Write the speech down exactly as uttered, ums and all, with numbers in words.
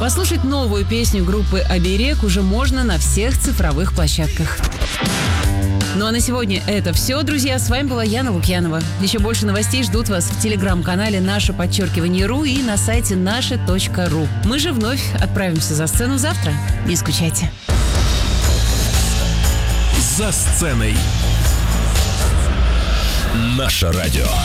Послушать новую песню группы «Оберег» уже можно на всех цифровых площадках. Ну а на сегодня это все, друзья. С вами была Яна Лукьянова. Еще больше новостей ждут вас в телеграм-канале «Наше подчеркивание РУ» и на сайте наше точка ру. Мы же вновь отправимся за сцену завтра. Не скучайте. За сценой. Наше радио.